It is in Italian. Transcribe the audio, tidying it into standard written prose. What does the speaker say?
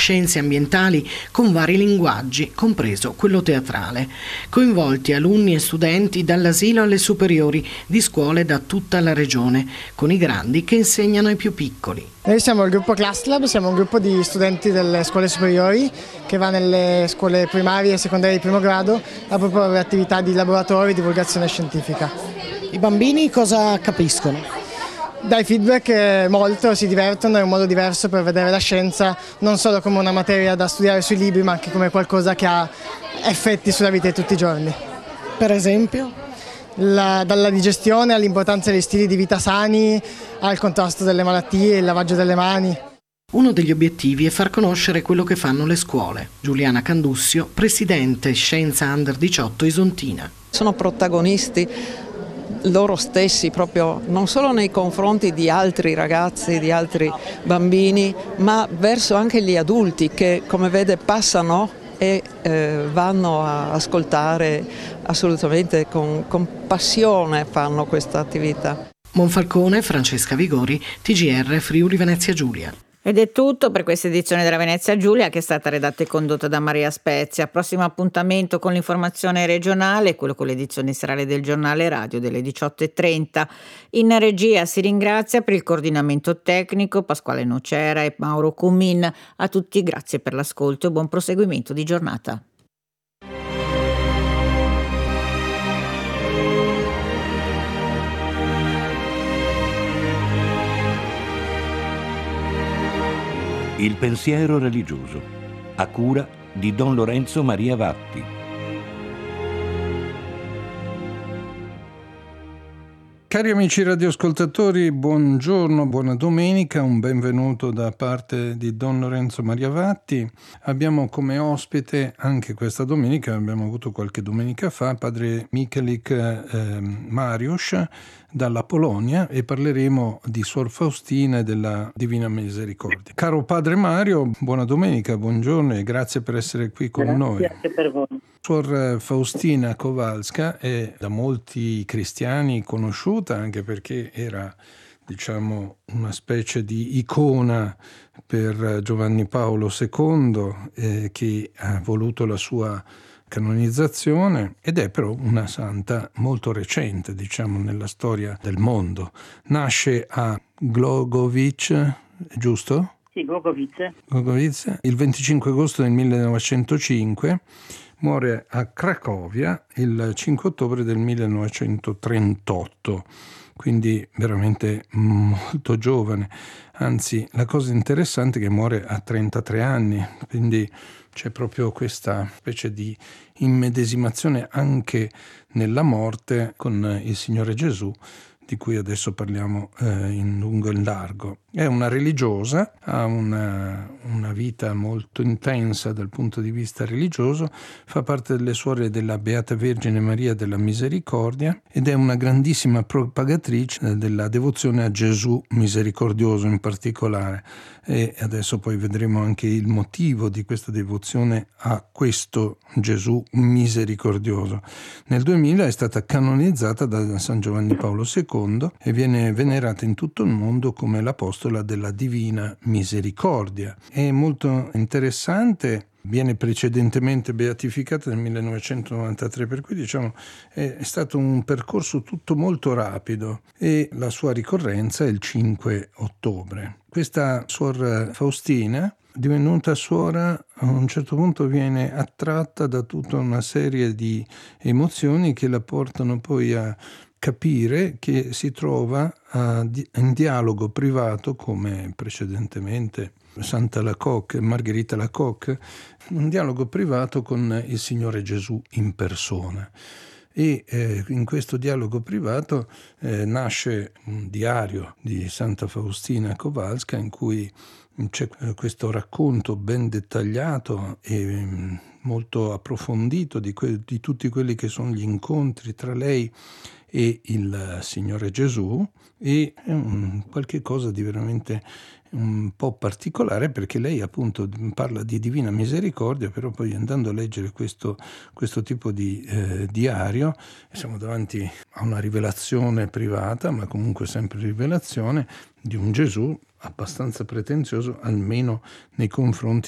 scienze ambientali con vari linguaggi, compreso quello teatrale. Coinvolti alunni e studenti dall'asilo alle superiori di scuole da tutta la regione, con i grandi che insegnano ai più piccoli. Noi siamo il gruppo ClassLab, siamo un gruppo di studenti delle scuole superiori che va nelle scuole primarie e secondarie di primo grado a proporre attività di laboratorio e divulgazione scientifica. I bambini cosa capiscono? Dai feedback molto, si divertono, è un modo diverso per vedere la scienza non solo come una materia da studiare sui libri, ma anche come qualcosa che ha effetti sulla vita di tutti i giorni. Per esempio? Dalla digestione all'importanza degli stili di vita sani, al contrasto delle malattie, il lavaggio delle mani. Uno degli obiettivi è far conoscere quello che fanno le scuole. Giuliana Candussio, presidente Scienza Under 18 Isontina. Sono protagonisti loro stessi, proprio non solo nei confronti di altri ragazzi, di altri bambini, ma verso anche gli adulti che, come vede, passano e vanno a ascoltare assolutamente con passione, fanno questa attività. Monfalcone, Francesca Vigori, TGR Friuli Venezia Giulia. Ed è tutto per questa edizione della Venezia Giulia, che è stata redatta e condotta da Maria Spezia. Prossimo appuntamento con l'informazione regionale, quello con l'edizione serale del giornale radio delle 18:30. In regia si ringrazia per il coordinamento tecnico Pasquale Nocera e Mauro Cumin. A tutti grazie per l'ascolto e buon proseguimento di giornata. Il pensiero religioso, a cura di Don Lorenzo Maria Vatti. Cari amici radioascoltatori, buongiorno, buona domenica, un benvenuto da parte di Don Lorenzo Maria Vatti. Abbiamo come ospite anche questa domenica, abbiamo avuto qualche domenica fa, padre Michelik Mariusz dalla Polonia, e parleremo di Suor Faustina e della Divina Misericordia. Caro padre Mario, buona domenica, buongiorno e grazie per essere qui con noi. Grazie per voi. Suor Faustina Kowalska è da molti cristiani conosciuta anche perché era, diciamo, una specie di icona per Giovanni Paolo II che ha voluto la sua canonizzazione, ed è però una santa molto recente, diciamo, nella storia del mondo. Nasce a Głogowicz, giusto? Sì, Głogowicz, il 25 agosto del 1905, muore a Cracovia il 5 ottobre del 1938, quindi veramente molto giovane. Anzi, la cosa interessante è che muore a 33 anni, quindi c'è proprio questa specie di immedesimazione anche nella morte con il Signore Gesù, di cui adesso parliamo in lungo e in largo. È una religiosa, ha una vita molto intensa dal punto di vista religioso, fa parte delle suore della Beata Vergine Maria della Misericordia ed è una grandissima propagatrice della devozione a Gesù misericordioso in particolare. E adesso poi vedremo anche il motivo di questa devozione a questo Gesù misericordioso. Nel 2000 è stata canonizzata da San Giovanni Paolo II e viene venerata in tutto il mondo come l'apostola della Divina Misericordia. È molto interessante, viene precedentemente beatificata nel 1993, per cui diciamo è stato un percorso tutto molto rapido e la sua ricorrenza è il 5 ottobre. Questa Suor Faustina, divenuta suora, a un certo punto viene attratta da tutta una serie di emozioni che la portano poi a capire che si trova in dialogo privato, come precedentemente Santa Lacoque, Margherita Lacoque, un dialogo privato con il Signore Gesù in persona. E in questo dialogo privato nasce un diario di Santa Faustina Kowalska in cui c'è questo racconto ben dettagliato e molto approfondito di tutti quelli che sono gli incontri tra lei e il Signore Gesù, e è qualche cosa di veramente un po' particolare, perché lei appunto parla di Divina Misericordia, però poi andando a leggere questo tipo di diario siamo davanti a una rivelazione privata, ma comunque sempre rivelazione di un Gesù abbastanza pretenzioso, almeno nei confronti